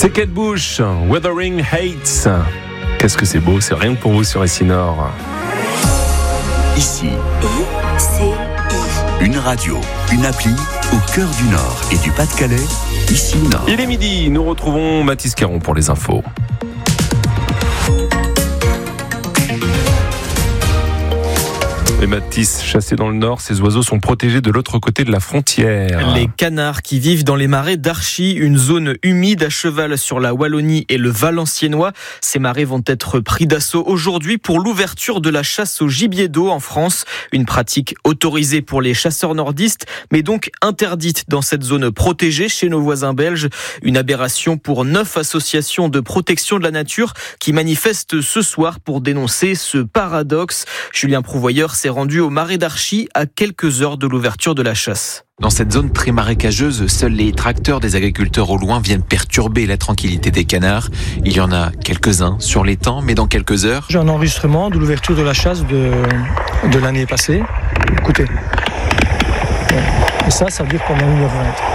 C'est Kate Bush, Wuthering Heights. Qu'est-ce que c'est beau, c'est rien que pour vous sur Essinor. Ici, une radio, une appli au cœur du Nord et du Pas-de-Calais, ici Nord. Il est midi, nous retrouvons Mathis Caron pour les infos. Et Mathis, chassés dans le nord, ces oiseaux sont protégés de l'autre côté de la frontière. Les canards qui vivent dans les marais d'Archy, une zone humide à cheval sur la Wallonie et le Valenciennois. Ces marais vont être pris d'assaut aujourd'hui pour l'ouverture de la chasse au gibier d'eau en France. Une pratique autorisée pour les chasseurs nordistes, mais donc interdite dans cette zone protégée chez nos voisins belges. Une aberration pour 9 associations de protection de la nature qui manifestent ce soir pour dénoncer ce paradoxe. Julien Prouvoyeur s'est rendu au marais d'Archy à quelques heures de l'ouverture de la chasse. Dans cette zone très marécageuse, seuls les tracteurs des agriculteurs au loin viennent perturber la tranquillité des canards. Il y en a quelques-uns sur l'étang, mais dans quelques heures... J'ai un enregistrement de l'ouverture de la chasse de l'année passée. Écoutez. Et ça dure pendant 1h20.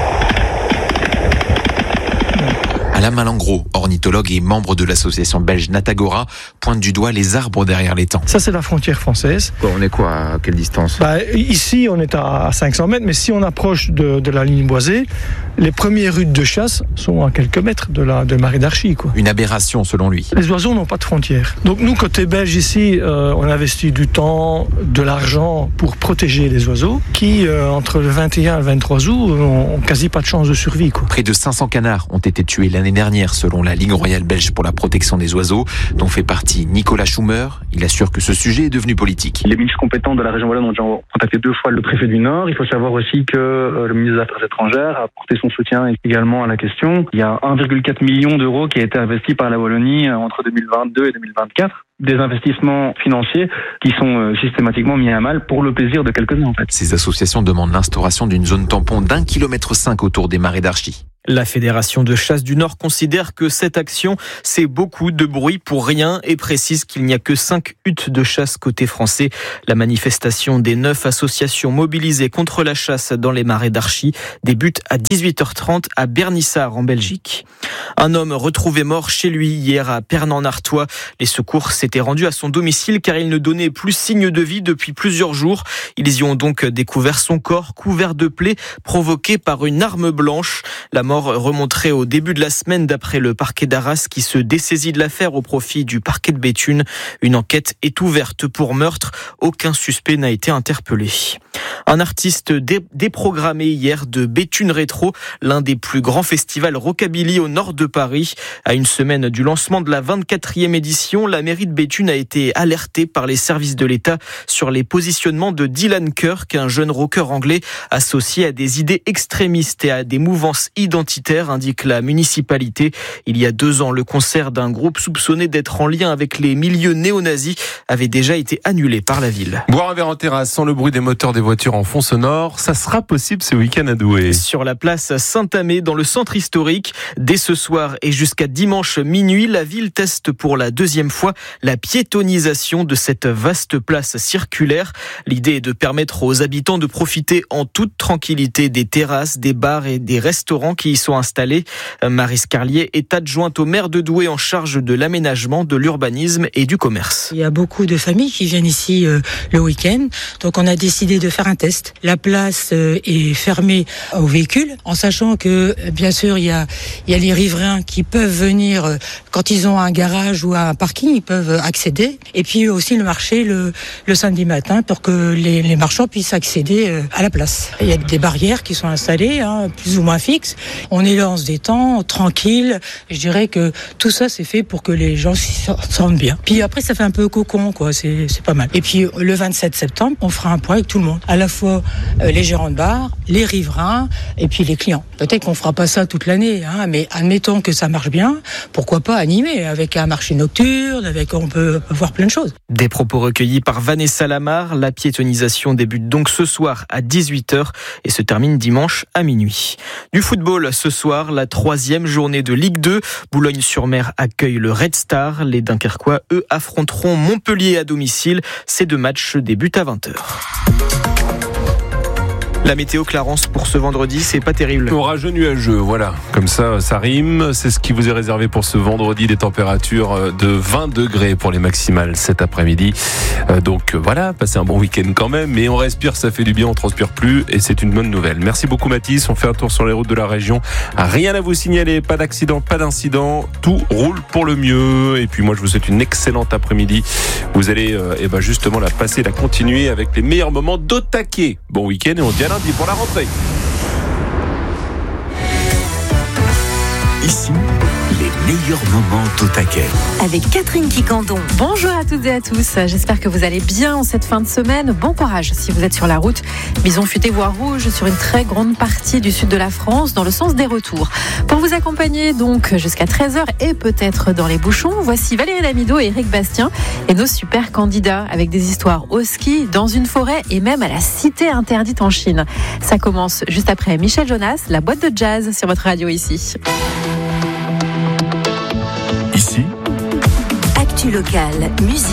Alain Malengro, ornithologue et membre de l'association belge Natagora, pointe du doigt les arbres derrière l'étang. Ça, c'est la frontière française. On est quoi, à quelle distance ? Ici, on est à 500 mètres, mais si on approche de la ligne boisée, les premières routes de chasse sont à quelques mètres de marais d'Archy. Une aberration, selon lui. Les oiseaux n'ont pas de frontières. Donc nous, côté belge, ici, on investit du temps, de l'argent pour protéger les oiseaux qui, entre le 21 et le 23 août, n'ont quasi pas de chance de survie. Près de 500 canards ont été tués l'année dernière, selon la Ligue royale belge pour la protection des oiseaux, dont fait partie Nicolas Schumer. Il assure que ce sujet est devenu politique. Les ministres compétents de la région wallonne ont déjà contacté 2 fois le préfet du Nord. Il faut savoir aussi que le ministre des Affaires étrangères a apporté son soutien également à la question. Il y a 1,4 million d'euros qui a été investi par la Wallonie entre 2022 et 2024. Des investissements financiers qui sont systématiquement mis à mal pour le plaisir de quelques-uns en fait. Ces associations demandent l'instauration d'une zone tampon d'1,5 km autour des marais d'Archy. La Fédération de chasse du Nord considère que cette action, c'est beaucoup de bruit pour rien et précise qu'il n'y a que 5 huttes de chasse côté français. La manifestation des 9 associations mobilisées contre la chasse dans les marais d'Archy débute à 18h30 à Bernissart en Belgique. Un homme retrouvé mort chez lui hier à Pernan-Artois. Les secours s'étaient rendus à son domicile car il ne donnait plus signe de vie depuis plusieurs jours. Ils y ont donc découvert son corps couvert de plaies provoquées par une arme blanche. La mort remonterait au début de la semaine d'après le parquet d'Arras qui se dessaisit de l'affaire au profit du parquet de Béthune. Une enquête est ouverte pour meurtre. Aucun suspect n'a été interpellé. Un artiste déprogrammé hier de Béthune Rétro, l'un des plus grands festivals rockabilly au nord de Paris. À une semaine du lancement de la 24e édition, la mairie de Béthune a été alertée par les services de l'État sur les positionnements de Dylan Kirk, un jeune rocker anglais associé à des idées extrémistes et à des mouvances identitaires, indique la municipalité. Il y a 2 ans, le concert d'un groupe soupçonné d'être en lien avec les milieux néo-nazis avait déjà été annulé par la ville. Boire un verre en terrasse sans le bruit des moteurs des voitures en fond sonore, ça sera possible ce week-end à Douai. Sur la place Saint-Amé, dans le centre historique, dès ce soir et jusqu'à dimanche minuit, la ville teste pour la 2e fois la piétonisation de cette vaste place circulaire. L'idée est de permettre aux habitants de profiter en toute tranquillité des terrasses, des bars et des restaurants qui y sont installés. Marie Scarlier est adjointe au maire de Douai en charge de l'aménagement, de l'urbanisme et du commerce. Il y a beaucoup de familles qui viennent ici le week-end, donc on a décidé de faire un test. La place est fermée aux véhicules, en sachant que bien sûr il y a les riverains qui peuvent venir quand ils ont un garage ou un parking, ils peuvent accéder. Et puis aussi le marché le samedi matin pour que les marchands puissent accéder à la place. Il y a des barrières qui sont installées, plus ou moins fixes. On est là, on se détend, tranquille. Je dirais que tout ça c'est fait pour que les gens s'y sentent bien. Puis après ça fait un peu cocon, quoi. C'est pas mal. Et puis le 27 septembre, on fera un point avec tout le monde. À la fois les gérants de bar, les riverains et puis les clients. Peut-être qu'on fera pas ça toute l'année, mais admettons que ça marche bien. Pourquoi pas animer avec un marché nocturne, on peut voir plein de choses. Des propos recueillis par Vanessa Lamar. La piétonisation débute donc ce soir à 18h et se termine dimanche à minuit. Du football ce soir, la 3e journée de Ligue 2. Boulogne-sur-Mer accueille le Red Star. Les Dunkerquois, eux, affronteront Montpellier à domicile. Ces 2 matchs débutent à 20h. La météo, Clarence, pour ce vendredi, c'est pas terrible. Orageux nuageux, voilà. Comme ça rime. C'est ce qui vous est réservé pour ce vendredi. Des températures de 20 degrés pour les maximales cet après-midi. Donc voilà, passez un bon week-end quand même. Mais on respire, ça fait du bien, on transpire plus. Et c'est une bonne nouvelle. Merci beaucoup Mathis. On fait un tour sur les routes de la région. Rien à vous signaler, pas d'accident, pas d'incident. Tout roule pour le mieux. Et puis moi, je vous souhaite une excellente après-midi. Vous allez justement la passer, la continuer avec les meilleurs moments d'au taquet. Bon week-end et on se dit à lundi pour la rentrée. Ici, les meilleurs moments d'au taquet. Avec Catherine Quicandon. Bonjour à toutes et à tous. J'espère que vous allez bien en cette fin de semaine. Bon courage si vous êtes sur la route. Bison futé voie rouge sur une très grande partie du sud de la France dans le sens des retours. Pour vous accompagner donc jusqu'à 13h et peut-être dans les bouchons, voici Valérie Lamido et Eric Bastien et nos super candidats avec des histoires au ski, dans une forêt et même à la cité interdite en Chine. Ça commence juste après Michel Jonas, la boîte de jazz sur votre radio ici. Ici, Actu locale, musique.